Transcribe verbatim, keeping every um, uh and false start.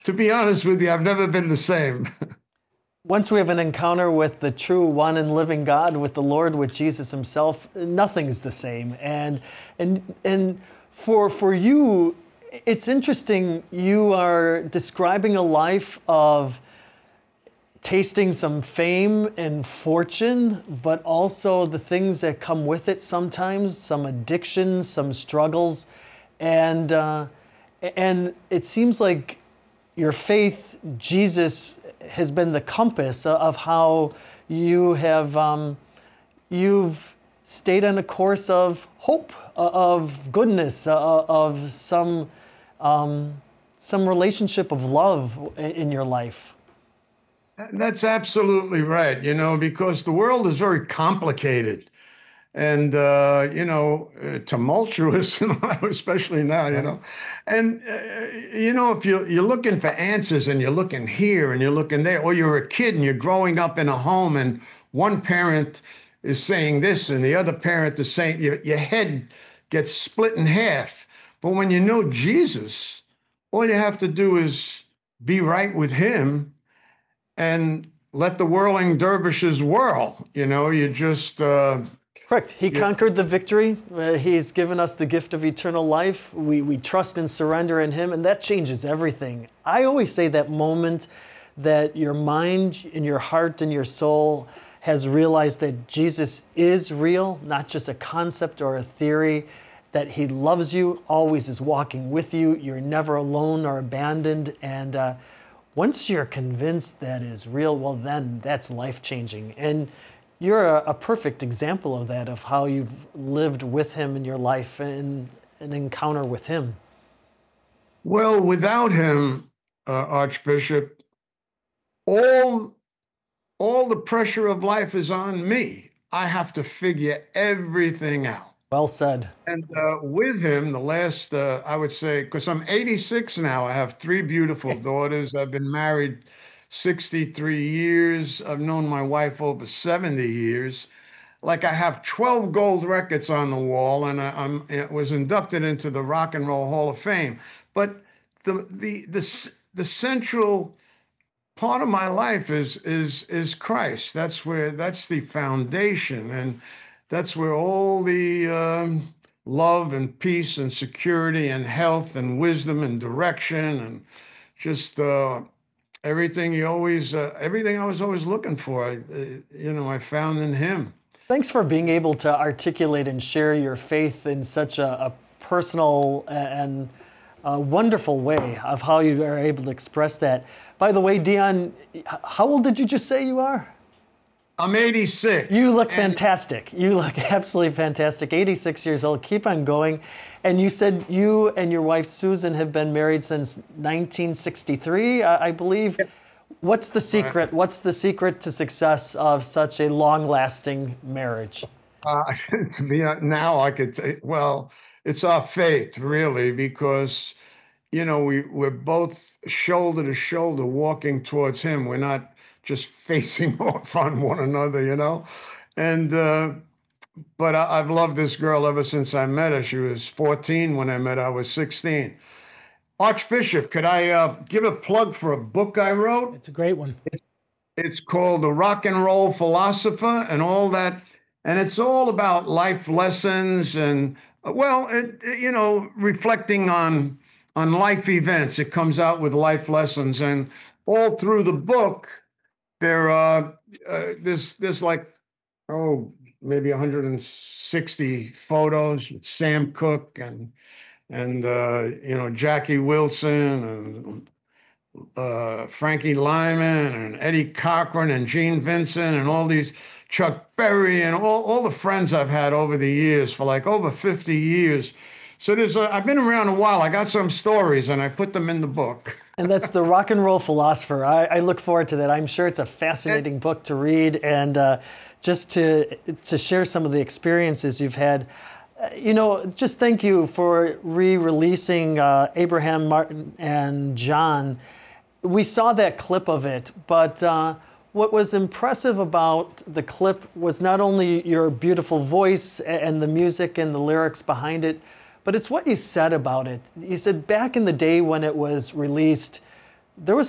To be honest with you, I've never been the same. Once we have an encounter with the true one and living God, with the Lord, with Jesus Himself, nothing's the same. And and and for for you, it's interesting. You are describing a life of tasting some fame and fortune, but also the things that come with it sometimes, some addictions, some struggles. And, uh, and it seems like your faith, Jesus, has been the compass of how you have, um, you've stayed on a course of hope, of goodness, uh, of some, um, some relationship of love in your life. That's absolutely right, you know, because the world is very complicated and, uh, you know, uh, tumultuous, especially now, you Right. know. And, uh, you know, if you, you're looking for answers and you're looking here and you're looking there, or you're a kid and you're growing up in a home and one parent is saying this and the other parent is saying, your, your head gets split in half. But when you know Jesus, all you have to do is be right with Him and let the whirling dervishes whirl. You know, you just uh, Correct. He you, conquered the victory. Uh, he's given us the gift of eternal life. We, we trust and surrender in Him, and that changes everything. I always say that moment that your mind and your heart and your soul has realized that Jesus is real, not just a concept or a theory, that He loves you, always is walking with you. You're never alone or abandoned. And uh, once you're convinced that is real, well, then that's life-changing. And you're a, a perfect example of that, of how you've lived with Him in your life and an encounter with Him. well, without Him, uh, Archbishop, all all the pressure of life is on me. I have to figure everything out. Well said. And uh, with Him, the last, uh, I would say, because I'm eighty-six now, I have three beautiful daughters. I've been married sixty-three years. I've known my wife over seventy years. Like I have twelve gold records on the wall, and I, I'm I was inducted into the Rock and Roll Hall of Fame. But the the the the central part of my life is is is Christ. That's where that's the foundation, and that's where all the um, love and peace and security and health and wisdom and direction and just uh, everything you always uh, everything I was always looking for. I, uh, you know, I found in Him. Thanks for being able to articulate and share your faith in such a, a personal and a wonderful way of how you are able to express that. By the way, Dion, how old did you just say you are? I'm eighty-six. You look and fantastic. You look absolutely fantastic. eighty-six years old. Keep on going. And you said you and your wife Susan have been married since nineteen sixty-three, I I believe. What's the secret? What's the secret to success of such a long-lasting marriage? Uh, to be hon- now, I could say, well, it's our faith, really, because you know we we're both shoulder to shoulder walking towards Him. We're not just facing off on one another, you know. And uh, but I, I've loved this girl ever since I met her. She was fourteen when I met her. I was sixteen. Archbishop, could I uh, give a plug for a book I wrote? It's a great one. It's called The Rock and Roll Philosopher and all that. And it's all about life lessons and, uh, well, it, it, you know, reflecting on on life events. It comes out with life lessons. And all through the book, there uh, uh there's there's like, oh, maybe one hundred sixty photos with Sam Cooke and and uh, you know, Jackie Wilson and uh, Frankie Lyman and Eddie Cochran and Gene Vincent and all these Chuck Berry and all, all the friends I've had over the years for like over fifty years. So there's a, I've been around a while. I got some stories and I put them in the book. And that's The Rock and Roll Philosopher. I, I look forward to that. I'm sure it's a And fascinating book to read and uh, just to to share some of the experiences you've had. Uh, You know, just thank you for re-releasing uh, Abraham Martin and John. We saw that clip of it, but uh, what was impressive about the clip was not only your beautiful voice and the music and the lyrics behind it, but it's what you said about it. You said back in the day when it was released, there was